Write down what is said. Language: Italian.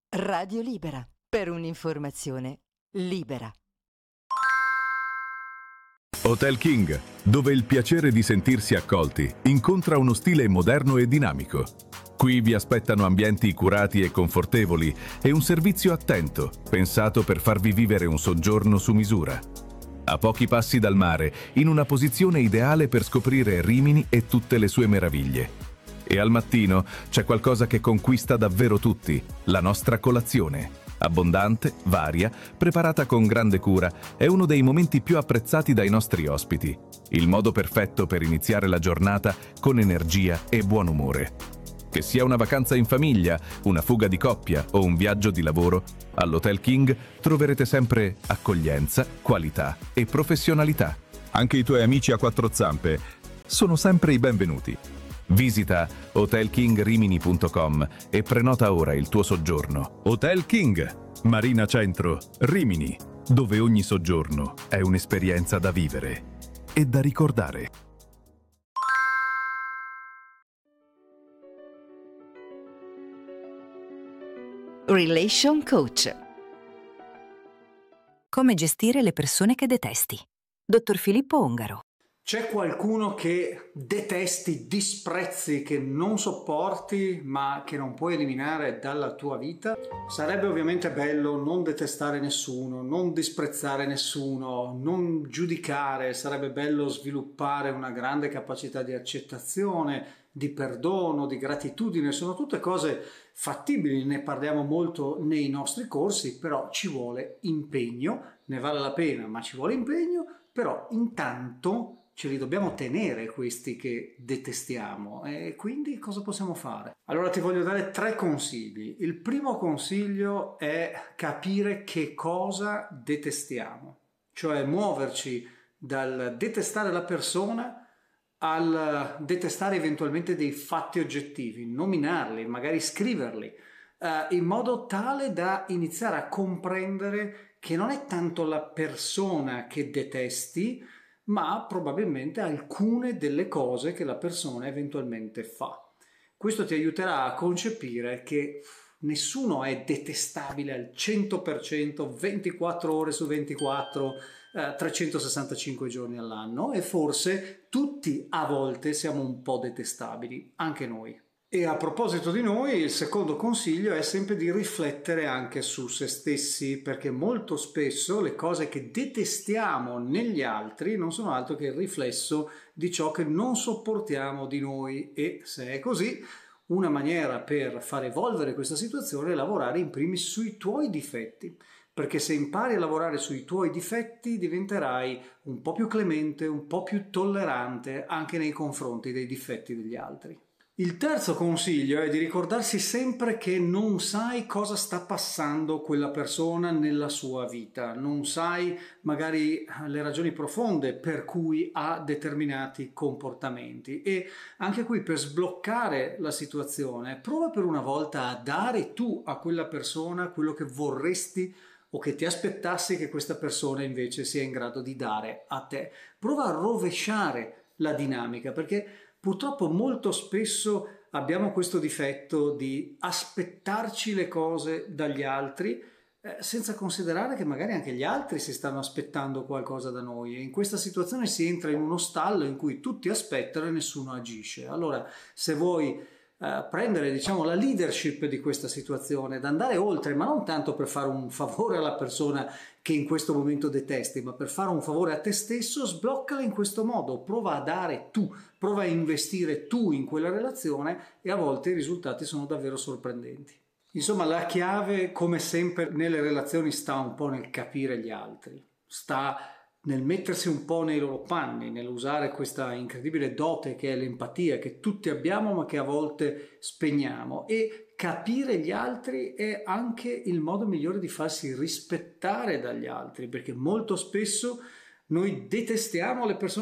Radio Libera, per un'informazione libera. Hotel King, dove il piacere di sentirsi accolti incontra uno stile moderno e dinamico. Qui vi aspettano ambienti curati e confortevoli e un servizio attento, pensato per farvi vivere un soggiorno su misura. A pochi passi dal mare, in una posizione ideale per scoprire Rimini e tutte le sue meraviglie. E al mattino c'è qualcosa che conquista davvero tutti, la nostra colazione. Abbondante, varia, preparata con grande cura, è uno dei momenti più apprezzati dai nostri ospiti. Il modo perfetto per iniziare la giornata con energia e buon umore. Che sia una vacanza in famiglia, una fuga di coppia o un viaggio di lavoro, all'Hotel King troverete sempre accoglienza, qualità e professionalità. Anche i tuoi amici a quattro zampe sono sempre i benvenuti. Visita hotelkingrimini.com e prenota ora il tuo soggiorno. Hotel King, Marina Centro, Rimini, dove ogni soggiorno è un'esperienza da vivere e da ricordare. Relation Coach. Come gestire le persone che detesti. Dottor Filippo Ongaro. C'è qualcuno che detesti, disprezzi, che non sopporti, ma che non puoi eliminare dalla tua vita? Sarebbe ovviamente bello non detestare nessuno, non disprezzare nessuno, non giudicare. Sarebbe bello sviluppare una grande capacità di accettazione, di perdono, di gratitudine. Sono tutte cose fattibili, ne parliamo molto nei nostri corsi, però ci vuole impegno, ne vale la pena, ma ci vuole impegno, però intanto ce li dobbiamo tenere questi che detestiamo. E quindi cosa possiamo fare? Allora ti voglio dare 3 consigli. Il primo consiglio è capire che cosa detestiamo, cioè muoverci dal detestare la persona al detestare eventualmente dei fatti oggettivi, nominarli, magari scriverli, in modo tale da iniziare a comprendere che non è tanto la persona che detesti, ma probabilmente alcune delle cose che la persona eventualmente fa. Questo ti aiuterà a concepire che nessuno è detestabile al 100%, 24 ore su 24, 365 giorni all'anno, e forse tutti a volte siamo un po' detestabili, anche noi. E a proposito di noi, il secondo consiglio è sempre di riflettere anche su se stessi, perché molto spesso le cose che detestiamo negli altri non sono altro che il riflesso di ciò che non sopportiamo di noi, e se è così, una maniera per far evolvere questa situazione è lavorare in primis sui tuoi difetti, perché se impari a lavorare sui tuoi difetti diventerai un po' più clemente, un po' più tollerante anche nei confronti dei difetti degli altri. Il terzo consiglio è di ricordarsi sempre che non sai cosa sta passando quella persona nella sua vita, non sai magari le ragioni profonde per cui ha determinati comportamenti, e anche qui per sbloccare la situazione prova per una volta a dare tu a quella persona quello che vorresti o che ti aspettassi che questa persona invece sia in grado di dare a te. Prova a rovesciare la dinamica, perché purtroppo molto spesso abbiamo questo difetto di aspettarci le cose dagli altri, senza considerare che magari anche gli altri si stanno aspettando qualcosa da noi, e in questa situazione si entra in uno stallo in cui tutti aspettano e nessuno agisce. Allora, se vuoi prendere, diciamo, la leadership di questa situazione, ad andare oltre, ma non tanto per fare un favore alla persona che in questo momento detesti, ma per fare un favore a te stesso, sbloccala in questo modo, prova a dare tu, prova a investire tu in quella relazione, e a volte i risultati sono davvero sorprendenti. Insomma, la chiave, come sempre nelle relazioni, sta un po' nel capire gli altri, sta nel mettersi un po' nei loro panni, nell'usare questa incredibile dote che è l'empatia, che tutti abbiamo ma che a volte spegniamo. E capire gli altri è anche il modo migliore di farsi rispettare dagli altri, perché molto spesso noi detestiamo le persone